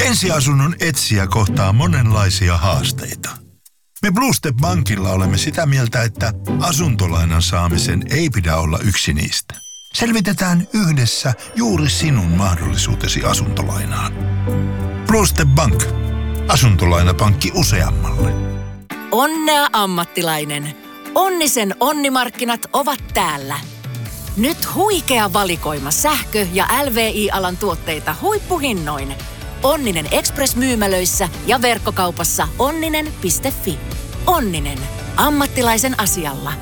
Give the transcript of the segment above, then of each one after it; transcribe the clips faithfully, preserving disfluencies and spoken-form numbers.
Ensiasunnon etsijä kohtaa monenlaisia haasteita. Me Blue Step Bankilla olemme sitä mieltä, että asuntolainan saamisen ei pidä olla yksi niistä. Selvitetään yhdessä juuri sinun mahdollisuutesi asuntolainaan. Blue Step Bank. Asuntolainapankki useammalle. Onnea ammattilainen. Onnisen onnimarkkinat ovat täällä. Nyt huikea valikoima sähkö- ja L V I-alan tuotteita huippuhinnoin. Onninen Express-myymälöissä ja verkkokaupassa onninen piste fi. Onninen. Ammattilaisen asialla.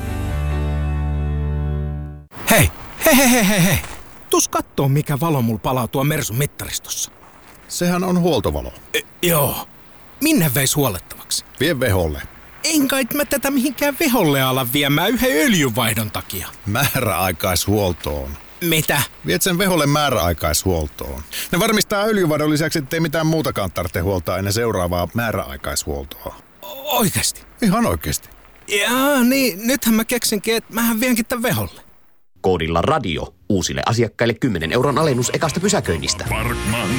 Hei, hei, hei, hei, hei, hei. Tuus kattoo, mikä valo mulla palaa tuo Mersun mittaristossa. Sehän on huoltovalo. E, joo. Minne veis huolettavaksi? Vie veholle. En kai mä tätä mihinkään veholle ala viemään yhden öljynvaihdon takia. Määräaikaishuoltoon. Mitä? Viet sen veholle määräaikaishuoltoon. Ne varmistaa öljyvaihdon lisäksi, ettei mitään muutakaan tarvitse huoltaa ennen seuraavaa määräaikaishuoltoa. Oikeesti? Ihan oikeesti. Jaa, niin nythän mä keksinkin, että mähän vienkin tän veholle. Koodilla radio. Uusille asiakkaille kymmenen euron alennus ekasta pysäköinnistä. Parkman.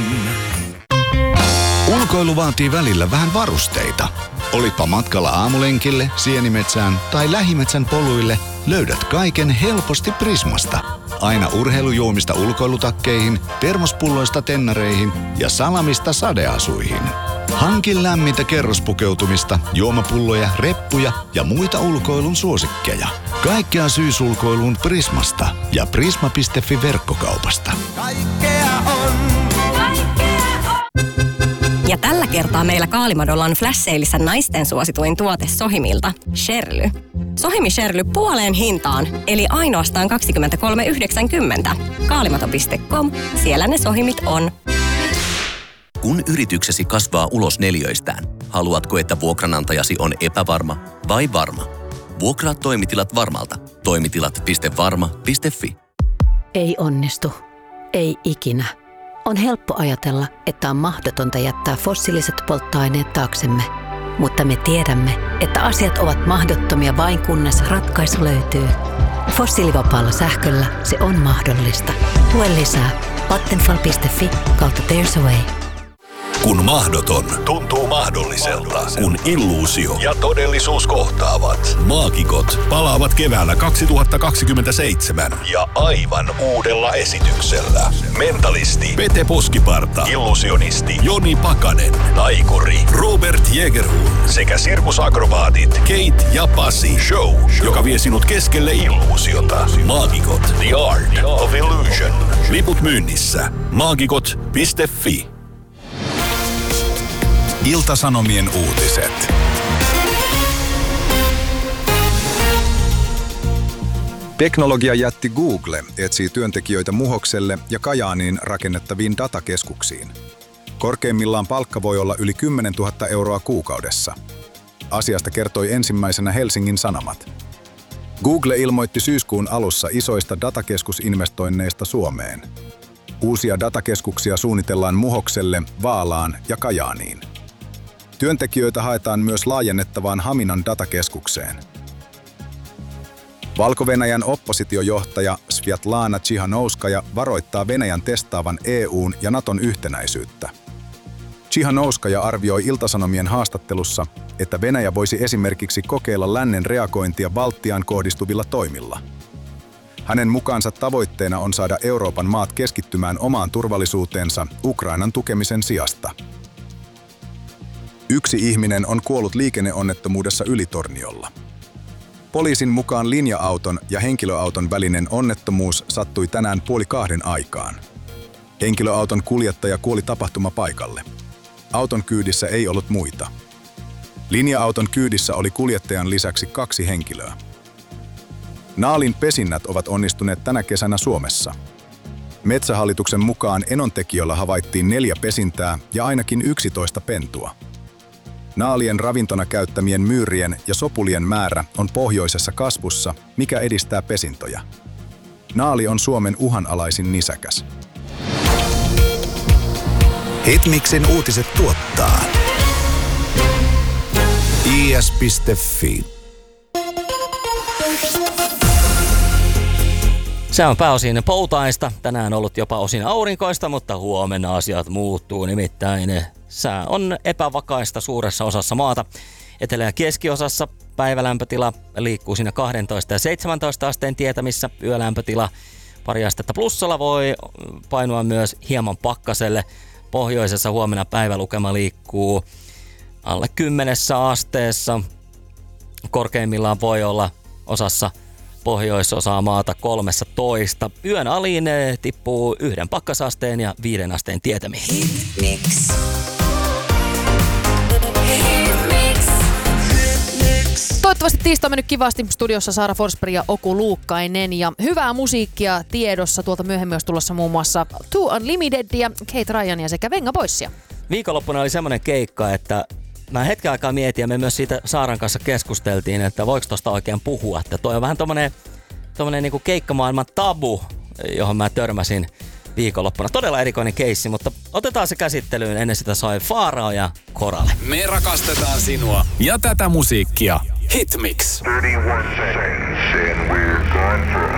Ulkoilu vaatii välillä vähän varusteita. Olipa matkalla aamulenkille, sienimetsään tai lähimetsän poluille, löydät kaiken helposti Prismasta. Aina urheilujuomista ulkoilutakkeihin, termospulloista tennareihin ja salamista sadeasuihin. Hankin lämmintä kerrospukeutumista, juomapulloja, reppuja ja muita ulkoilun suosikkeja. Kaikkea syysulkoiluun Prismasta ja prisma piste fi verkkokaupasta. Kaikkea on. Ja tällä kertaa meillä Kaalimadolla on flash-seilissä naisten suosituin tuote Sohimilta, Sherly. Sohimi Sherly puoleen hintaan, eli ainoastaan kaksikymmentäkolme yhdeksänkymmentä. Kaalimato piste com, siellä ne Sohimit on. Kun yrityksesi kasvaa ulos neliöistään, haluatko, että vuokranantajasi on epävarma vai varma? Vuokraa toimitilat Varmalta. Toimitilat piste varma piste fi. Ei onnistu. Ei ikinä. On helppo ajatella, että on mahdotonta jättää fossiiliset polttoaineet taaksemme. Mutta me tiedämme, että asiat ovat mahdottomia vain kunnes ratkaisu löytyy. Fossiilivapaalla sähköllä se on mahdollista. Lue lisää vattenfall piste fi kautta There's a Way. Kun mahdoton tuntuu mahdolliselta, kun illuusio ja todellisuus kohtaavat. Maagikot palaavat keväällä kaksituhattakaksikymmentäseitsemän ja aivan uudella esityksellä. Mentalisti Pete Poskiparta, illusionisti Joni Pakanen, taikuri Robert Jägerhul sekä sirkusakrobaatit Kate ja Pasi. Show, joka vie sinut keskelle illuusiota. Maagikot, The Art of Illusion. Liput myynnissä. maagikot piste fi. Ilta-Sanomien uutiset. Teknologiajätti Google etsii työntekijöitä Muhokselle ja Kajaaniin rakennettaviin datakeskuksiin. Korkeimmillaan palkka voi olla yli kymmenentuhatta euroa kuukaudessa. Asiasta kertoi ensimmäisenä Helsingin Sanomat. Google ilmoitti syyskuun alussa isoista datakeskusinvestoinneista Suomeen. Uusia datakeskuksia suunnitellaan Muhokselle, Vaalaan ja Kajaaniin. Työntekijöitä haetaan myös laajennettavaan Haminan datakeskukseen. Valko-Venäjän oppositiojohtaja Sviatlana Tsikhanouskaja varoittaa Venäjän testaavan E U:n ja Naton yhtenäisyyttä. Tsikhanouskaja arvioi Ilta-Sanomien haastattelussa, että Venäjä voisi esimerkiksi kokeilla lännen reagointia Baltiaan kohdistuvilla toimilla. Hänen mukaansa tavoitteena on saada Euroopan maat keskittymään omaan turvallisuuteensa Ukrainan tukemisen sijasta. Yksi ihminen on kuollut liikenneonnettomuudessa Ylitorniolla. Poliisin mukaan linja-auton ja henkilöauton välinen onnettomuus sattui tänään puoli kahden aikaan. Henkilöauton kuljettaja kuoli tapahtumapaikalle. Auton kyydissä ei ollut muita. Linja-auton kyydissä oli kuljettajan lisäksi kaksi henkilöä. Naalin pesinnät ovat onnistuneet tänä kesänä Suomessa. Metsähallituksen mukaan enontekijöllä havaittiin neljä pesintää ja ainakin yksitoista pentua. Naalien ravintona käyttämien myyrien ja sopulien määrä on pohjoisessa kasvussa, mikä edistää pesintoja. Naali on Suomen uhanalaisin nisäkäs. Hitmixin uutiset tuottaa i s piste fi. Se on pääosin poutaista, tänään ollut jopa osin aurinkoista, mutta huomenna asiat muuttuu, nimittäin sää on epävakaista suuressa osassa maata. Etelä- ja keskiosassa päivälämpötila liikkuu siinä kaksitoista ja seitsemäntoista asteen tietämissä, yölämpötila pari astetta plussalla voi painua myös hieman pakkaselle. Pohjoisessa huomenna päivälukema liikkuu alle kymmenessä asteessa. Korkeimmillaan voi olla osassa pohjoisosaa maata kolmetoista. Yön alin tippuu yhden pakkasasteen ja viiden asteen tietämiin. Hitmix. Toivottavasti tiistai on mennyt kivasti. Studiossa Saara Forsberg ja Oku Luukkainen. Ja hyvää musiikkia tiedossa. Tuolta myöhemmin olisi tulossa muun muassa Two Unlimitedia, Kate Ryania sekä Venga Boysia. Viikonloppuna oli semmoinen keikka, että mä hetken aikaa mietin ja me myös siitä Saaran kanssa keskusteltiin, että voiko tosta oikein puhua. Että toi on vähän tommonen, tommonen niinku keikkamaailman tabu, johon mä törmäsin viikonloppuna. Todella erikoinen keissi, mutta otetaan se käsittelyyn. Ennen sitä sai Faaraa ja Korale. Me rakastetaan sinua ja tätä musiikkia. Hitmix. thirty-one seconds and we're gone for